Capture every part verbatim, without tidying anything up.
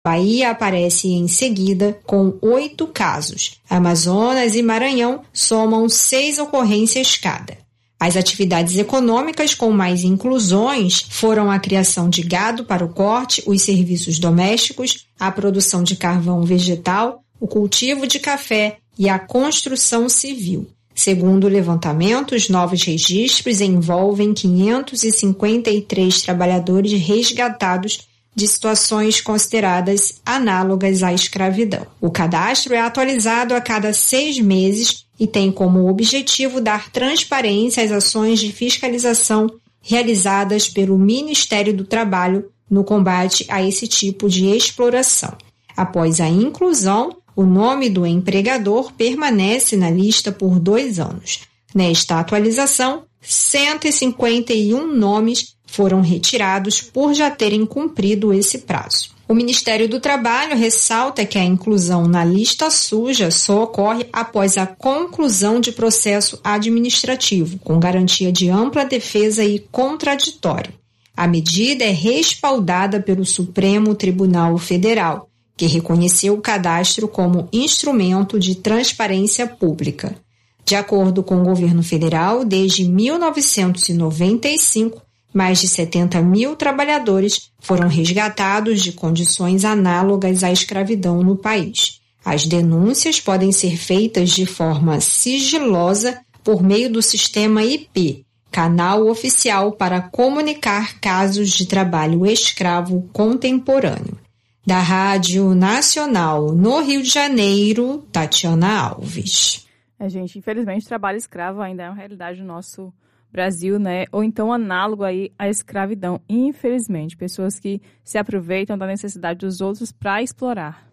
Bahia aparece em seguida com oito casos. Amazonas e Maranhão somam seis ocorrências cada. As atividades econômicas com mais inclusões foram a criação de gado para o corte, os serviços domésticos, a produção de carvão vegetal, o cultivo de café e a construção civil. Segundo o levantamento, os novos registros envolvem quinhentos e cinquenta e três trabalhadores resgatados de situações consideradas análogas à escravidão. O cadastro é atualizado a cada seis meses e tem como objetivo dar transparência às ações de fiscalização realizadas pelo Ministério do Trabalho no combate a esse tipo de exploração. Após a inclusão, o nome do empregador permanece na lista por dois anos. Nesta atualização, cento e cinquenta e um nomes foram retirados por já terem cumprido esse prazo. O Ministério do Trabalho ressalta que a inclusão na lista suja só ocorre após a conclusão de processo administrativo, com garantia de ampla defesa e contraditório. A medida é respaldada pelo Supremo Tribunal Federal, que reconheceu o cadastro como instrumento de transparência pública. De acordo com o governo federal, desde mil novecentos e noventa e cinco, mais de setenta mil trabalhadores foram resgatados de condições análogas à escravidão no país. As denúncias podem ser feitas de forma sigilosa por meio do sistema I P, canal oficial para comunicar casos de trabalho escravo contemporâneo. Da Rádio Nacional no Rio de Janeiro, Tatiana Alves. É, gente, infelizmente o trabalho escravo ainda é uma realidade no nosso Brasil, né? Ou então análogo aí à escravidão, infelizmente. Pessoas que se aproveitam da necessidade dos outros para explorar.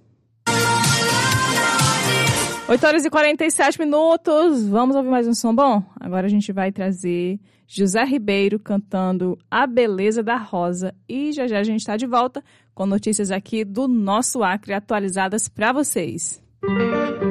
oito horas e quarenta e sete minutos. Vamos ouvir mais um som bom? Agora a gente vai trazer José Ribeiro cantando A Beleza da Rosa. E já já a gente está de volta com notícias aqui do nosso Acre atualizadas para vocês. Música